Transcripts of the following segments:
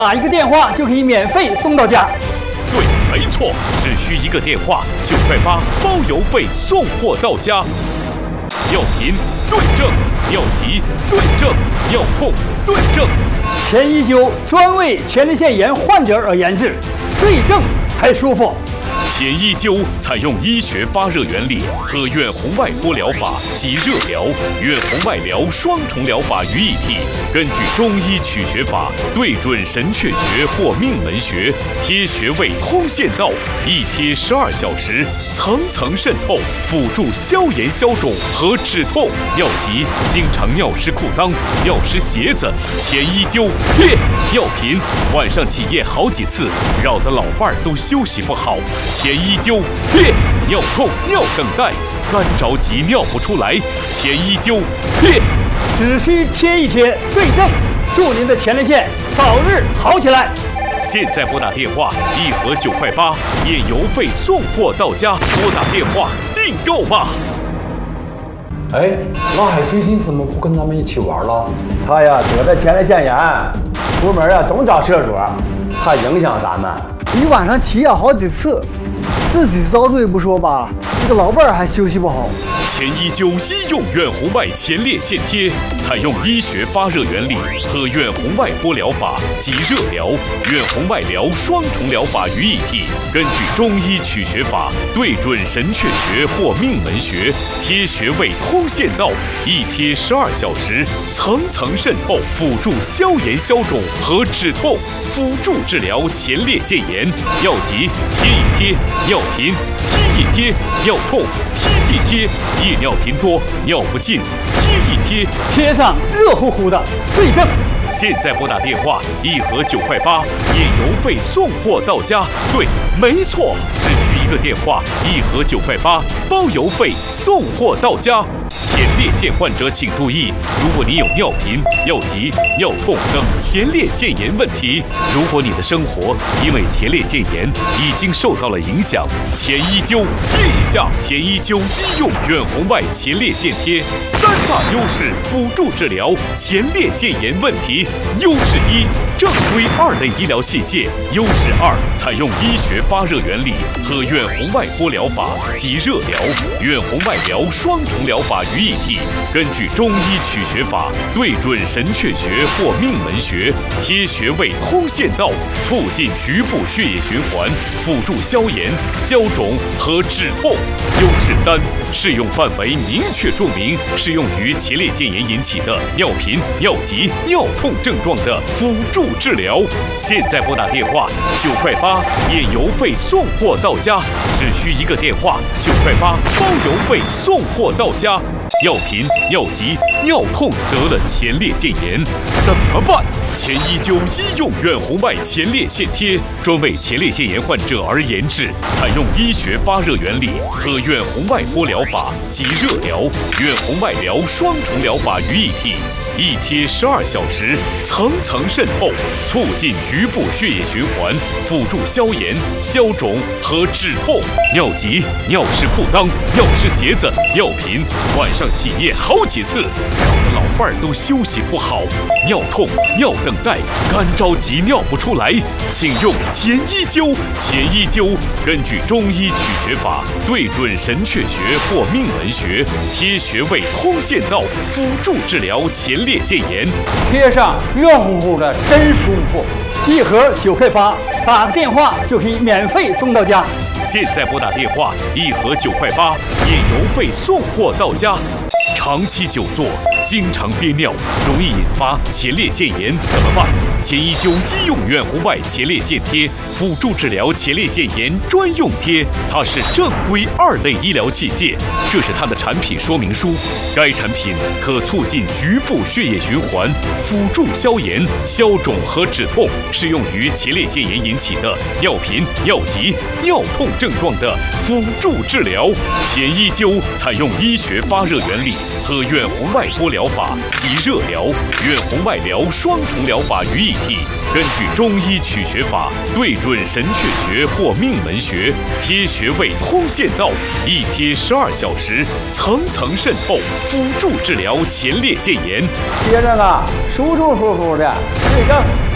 打一个电话就可以免费送到家。 对，没错，只需一个电话，9块8，包邮费送货到家。尿频对症，尿急对症，尿痛对症。 前一灸专为前列腺炎患者而研制，对症才舒服。 前一灸采用医学发热原理和远红外波疗法及热疗、远红外疗双重疗法于一体，根据中医取穴法对准神阙穴或命门穴，贴穴位通线道，一贴12小时，层层渗透，辅助消炎消肿和止痛。尿急经常尿湿裤裆、尿湿鞋子，前一灸贴。尿频晚上起夜好几次，扰得老伴儿都休息不好，前一灸贴。尿痛、尿等待、干着急尿不出来，前一灸贴。 只需贴一贴，对症，祝您的前列腺早日好起来。 现在拨打电话，1盒9块8，免邮费送货到家。拨打电话订购吧。 哎，老海最近怎么不跟咱们一起玩了？ 他呀得了前列腺炎，出门啊总找社主，怕影响咱们。 一晚上起夜好几次，自己遭罪不说吧，这个老伴儿还休息不好。 前一灸医用远红外前列腺贴，采用医学发热原理和远红外波疗法及热疗、远红外疗双重疗法于一体，根据中医取穴法对准神阙穴或命门穴，贴穴位通线道，一贴12小时，层层渗透，辅助消炎消肿和止痛，辅助治疗前列腺炎。尿急贴一贴，尿频贴一贴，尿痛贴一贴，夜尿频多、尿不尽，贴一贴， 贴上热乎乎的对症。 现在拨打电话，1盒9块8，免邮费送货到家。对，没错，只需一个电话，1盒9块8，包邮费送货到家。前列腺患者请注意，如果你有尿频、尿急、尿痛等前列腺炎问题，如果你的生活因为前列腺炎已经受到了影响，前一灸贴一下。前一灸医用远红外前列腺贴，3大优势辅助治疗前列腺炎问题。优势1，正规2类医疗器械；优势2，采用医学发热原理和远红外波疗法及热疗、远红外疗双重疗法于一体，根据中医取穴法对准神阙穴或命门穴，贴穴位通线道，促进局部血液循环，辅助消炎、消肿和止痛。优势3，适用范围明确注明适用于前列腺炎引起的尿频、尿急、尿痛症状的辅助治疗。现在拨打电话9块8，免邮费送货到家，只需一个电话，9块8，包邮费送货到家。尿频、尿急、尿痛得了前列腺炎怎么办？前一灸医用远红外前列腺贴，专为前列腺炎患者而研制，采用医学发热原理和远红外波疗法及热疗、远红外疗双重疗法于一体，一贴12小时，层层渗透，促进局部血液循环，辅助消炎、消肿和止痛。尿急、尿湿裤裆、尿湿鞋子、尿频，晚上起夜好几次，扰得老伴儿都休息不好。尿痛、尿等待、干着急尿不出来，请用前一灸。前一灸根据中医取穴法对准神阙穴或命门穴，贴穴位通线道，辅助治疗前列腺炎。 贴上热乎乎的，真舒服。1盒9块8，打个电话就可以免费送到家。 现在拨打电话，1盒9块8，免邮费送货到家。长期久坐，经常憋尿，容易引发前列腺炎，怎么办？前一灸医用远红外前列腺贴，辅助治疗前列腺炎专用贴，它是正规2类医疗器械，这是它的产品说明书。该产品可促进局部血液循环，辅助消炎、消肿和止痛，适用于前列腺炎引起的尿频、尿急、尿痛症状的辅助治疗。前一灸采用医学发热原理和远红外波疗法及热疗、远红外疗双重疗法于一体，根据中医取穴法对准神阙穴或命门穴，贴穴位通线道，一贴12小时，层层渗透，辅助治疗前列腺炎。 贴着呢，舒舒服服的，对症。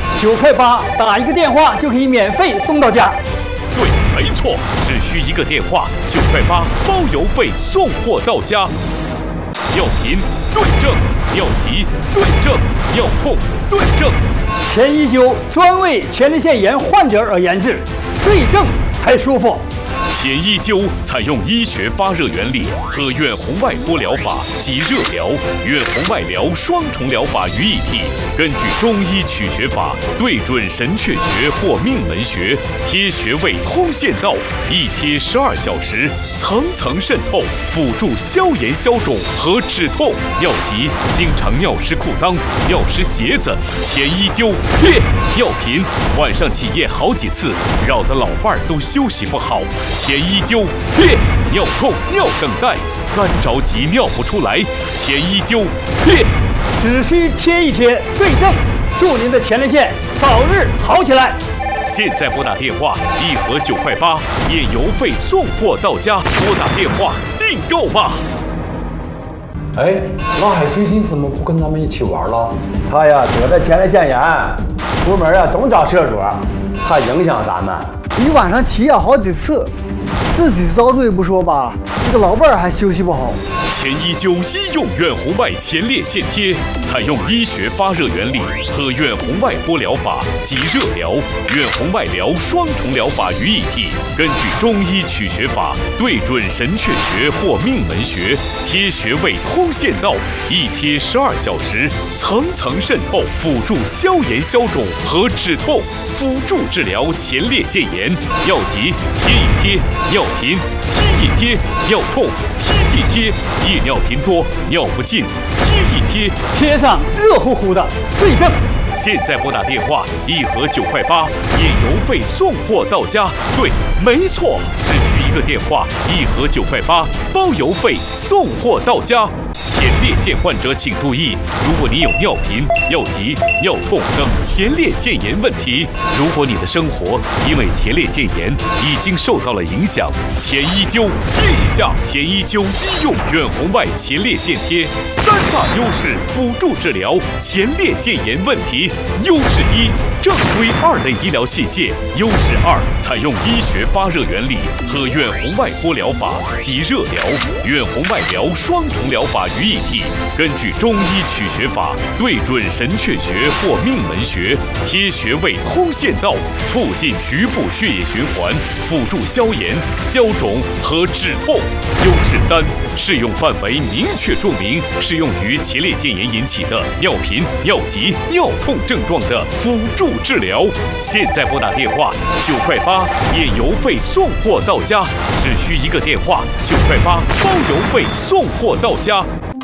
9块8，打一个电话就可以免费送到家。 对，没错，只需一个电话，9块8，包邮费送货到家。尿频对症，尿急对症，尿痛对症。 前一灸专为前列腺炎患者而研制，对症才舒服。 前一灸采用医学发热原理和远红外波疗法及热疗、远红外疗双重疗法于一体，根据中医取穴法对准神阙穴或命门穴，贴穴位通线道，一贴12小时，层层渗透，辅助消炎消肿和止痛。尿急经常尿湿裤裆、尿湿鞋子，前一灸贴。尿频晚上起夜好几次，扰得老伴儿都休息不好，前一灸贴。尿痛、尿等待，干着急尿不出来，前一灸贴。 只需贴一贴，对症，祝您的前列腺早日好起来。 现在拨打电话，1盒9块8，免邮费送货到家。拨打电话订购吧。 哎，老海最近怎么不跟咱们一起玩了？ 他呀得了前列腺炎，出门啊总找社主，怕影响咱们。 一晚上起夜好几次，自己遭罪不说吧，这个老伴儿还休息不好。 前一灸医用远红外前列腺贴，采用医学发热原理和远红外波疗法及热疗、远红外疗双重疗法于一体，根据中医取穴法对准神阙穴或命门穴，贴穴位通线道，一贴12小时，层层渗透，辅助消炎消肿和止痛，辅助治疗前列腺炎。尿急贴一贴，尿频贴一贴，尿痛贴一贴，夜尿频多、尿不尽，贴一贴， 贴上热乎乎的对症。 现在拨打电话，1盒9块8，免邮费送货到家。对，没错，只需一个电话，1盒9块8，包邮费送货到家。前列腺患者请注意，如果你有尿频、尿急、尿痛等前列腺炎问题，如果你的生活因为前列腺炎已经受到了影响，前一灸贴一下。前一灸医用远红外前列腺贴，3大优势辅助治疗前列腺炎问题。优势1，正规2类医疗器械；优势2，采用医学发热原理和远红外波疗法及热疗、远红外疗双重疗法于一体，根据中医取穴法对准神阙穴或命门穴，贴穴位通线道，促进局部血液循环，辅助消炎、消肿和止痛。优势3，适用范围明确注明适用于前列腺炎引起的尿频、尿急、尿痛症状的辅助治疗。现在拨打电话9块8，免邮费送货到家，只需一个电话9块8，包邮费送货到家。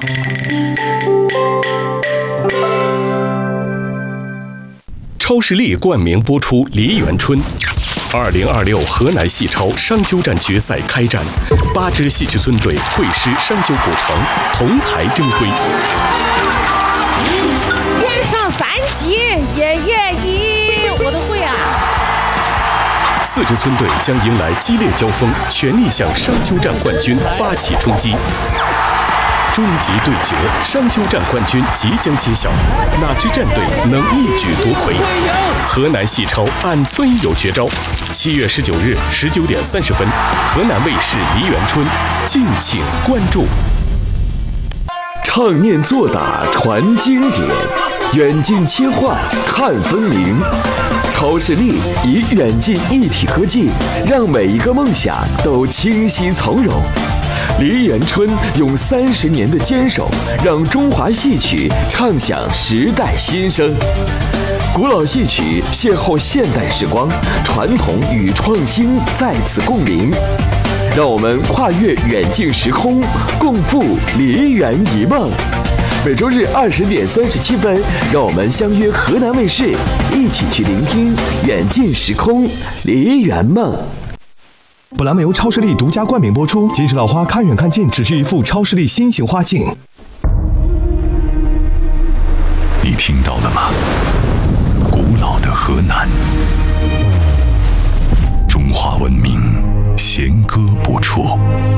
超视力冠名播出《梨园春》。2026河南戏超商丘站决赛开战，8支戏曲村队会师商丘古城，同台争辉。 连上3集也愿意，我都会啊。 4支村队将迎来激烈交锋，全力向商丘站冠军发起冲击。终极对决，商丘站冠军即将揭晓，哪支战队能一举夺魁？河南戏超按村有绝招。7月19日19点30分，河南卫视《梨园春》，敬请关注。 唱念做打传经典，远近切换看分明。超视力以远近一体科技，让每一个梦想都清晰从容。梨园春用30年的坚守，让中华戏曲唱响时代新声。古老戏曲邂逅现代时光，传统与创新在此共鸣。让我们跨越远近时空，共赴梨园一梦。每周日20点37分，让我们相约河南卫视，一起去聆听远近时空梨园梦。 本栏目由超视力独家冠名播出。金石老花看远看近，只需一副超视力新型花镜。 你听到了吗？古老的河南，中华文明弦歌不辍，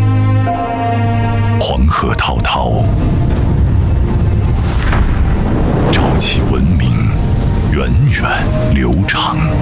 黄河滔滔，朝气文明源源远流长。